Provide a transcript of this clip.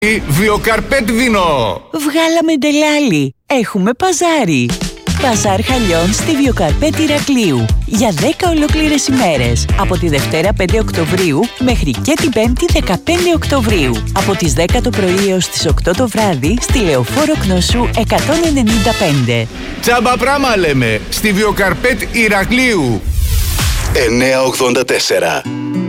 Βιοκαρπέτ Βίνο. Βγάλαμε ντελάλι. Έχουμε παζάρι. Παζάρ χαλιών στη Βιοκαρπέτ Ηρακλείου. Για 10 ολόκληρες ημέρες. Από τη Δευτέρα 5 Οκτωβρίου μέχρι και την Πέμπτη 15 Οκτωβρίου. Από τις 10 το πρωί έως τις 8 το βράδυ στη Λεωφόρο Κνωσού 195. Τσάμπα πράμα λέμε στη Βιοκαρπέτ Ηρακλείου. 984